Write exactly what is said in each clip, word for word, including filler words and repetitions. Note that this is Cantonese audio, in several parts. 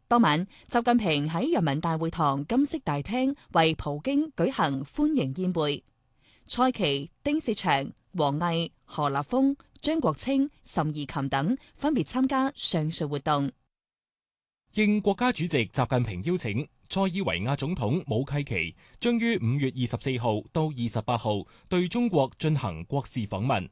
當晚，習近平喺人民大會堂金色大廳為普京舉行歡迎宴會。蔡奇、丁薛祥、王毅、何立峰、張國清、諶貽琴等分別參加上述活動。 應國家主席習近平邀請，塞爾維亞總統武契奇將於五月二十四號到二十八號對中國進行國事訪問。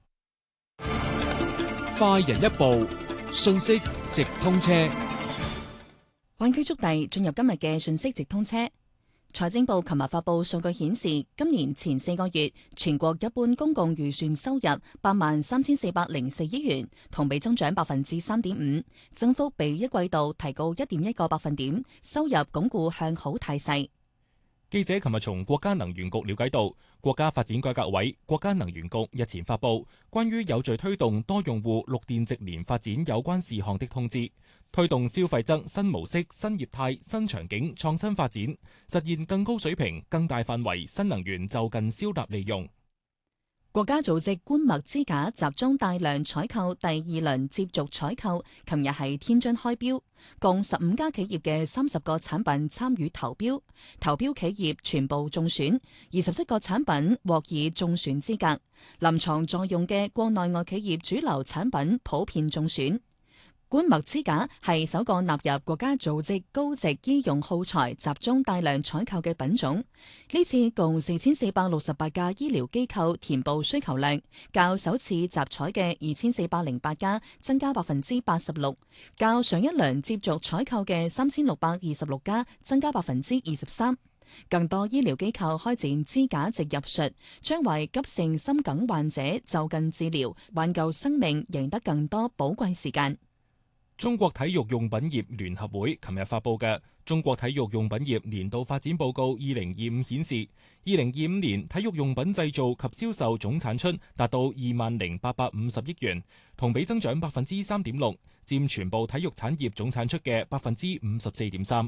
快人一步，信息直通車。 灣區速遞進入今日嘅信息直通車。財政部琴日發布數據顯示，今年前四個月全國一般公共預算收入八萬三千四百零四億元，同比增長百分之三點五，增幅比一季度提高一點一個百分點，收入鞏固向好態勢。 記者琴日從國家能源局了解到，國家發展改革委、國家能源局日前發布關於有序推動多用戶綠電直連發展有關事項的通知，推動消費側新模式、新業態、新場景創新發展，實現更高水平、更大範圍新能源就近消納利用。 國家組織冠脈支架集中大量採購第二輪接續採購，琴日喺天津開標，共十五家企業嘅三十個產品參與投標，投標企業全部中選，二十七個產品獲以中選資格。臨床作用嘅國內外企業主流產品普遍中選。冠脈支架係首個納入國家組織高值醫用耗材集中大量採購嘅品種。呢次共四千四百六十八家醫療機構填報需求量，較首次集採嘅二千四百零八家增加百分之八十六，較上一輪接續採購嘅三千六百二十六家增加百分之二十三。更多醫療機構開展支架直入術，將為急性心梗患者就近治療，挽救生命，贏得更多寶貴時間。 中國體育用品業聯合會琴日發布嘅《中國體育用品業年度發展報告二零二五》顯示，二零二五年體育用品製造及銷售總產出達到二萬零八百五十億元，同比增長百分之三點六，佔全部體育產業總產出嘅百分之五十四點三。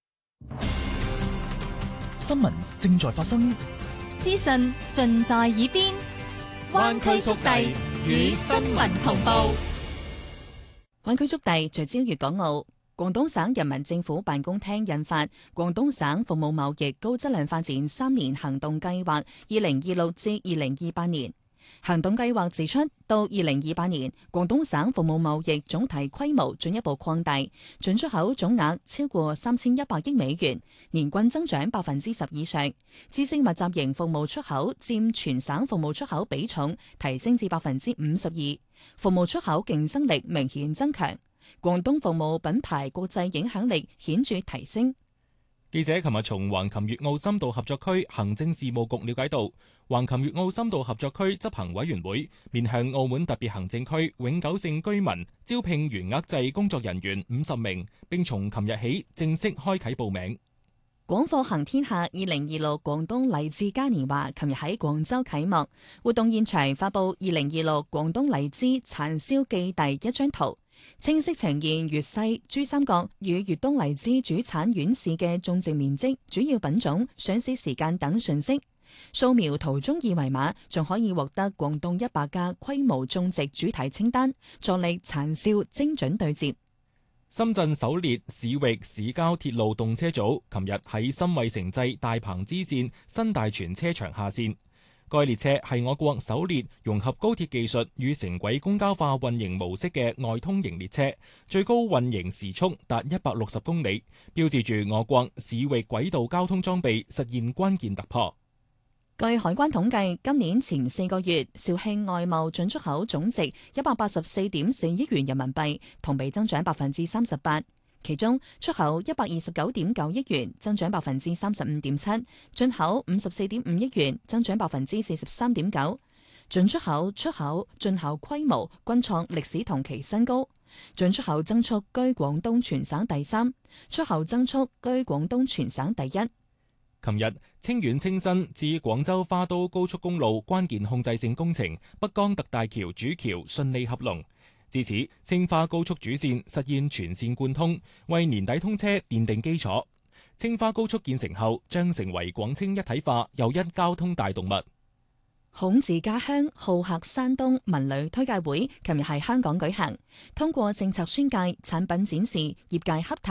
新聞正在發生， 資訊盡在耳邊，灣區速遞與新聞同步。 灣區速遞聚焦粵港澳。廣東省人民政府辦公廳印發《廣東省服務貿易高質量發展三年行動計劃（二零二六至二零二八年）》。行動計劃指出，到二零二八年，廣東省服務貿易總體規模進一步擴大，進出口總額超過三千一百億美元，年均增長百分之十以上。知識密集型服務出口佔全省服務出口比重提升至百分之五十二，服務出口競爭力明顯增強。廣東服務品牌國際影響力顯著提升。 記者琴日從橫琴粵澳深度合作區行政事務局了解到，橫琴粵澳深度合作區執行委員會面向澳門特別行政區永久性居民招聘員額制工作人員五十名，並從琴日起正式開啟報名。 廣貨行天下二零二六廣東荔枝嘉年華琴日喺廣州啟幕，活動現場發布二零二六廣東荔枝產銷寄遞一張圖，清晰呈現粵西、珠三角與粵東荔枝主產縣市嘅種植面積、主要品種、上市時間等信息。掃描圖中二維碼，仲可以獲得廣東一百家規模種植主體清單，助力產銷精準對接。 深圳首列市域市郊鐵路動車組琴日喺新惠城際大鵬支線新大全車場下線。該列車係我國首列融合高鐵技術與城軌公交化運營模式嘅外通型列車，最高運營時速達一百六十公里，標誌住我國市域軌道交通裝備實現關鍵突破。 據海關統計，今年前四個月，肇慶外貿進出口總值一百八十四點四億元人民幣，同比增長百分之三十八。其中出口一百二十九點九億元，增長百分之三十五點七；進口五十四點五億元，增長百分之四十三點九。進出口、出口、進口規模均創歷史同期新高。進出口增速居廣東全省第三，出口增速居廣東全省第一。 琴日，清遠清新至廣州花都高速公路關鍵控制性工程北江特大橋主橋順利合龍，至此青花高速主線實現全線貫通，為年底通車奠定基礎。青花高速建成後，將成為廣清一體化又一交通大動脈。 孔子家鄉好客山東文旅推介會琴日喺香港舉行，通過政策宣介、產品展示、業界洽談。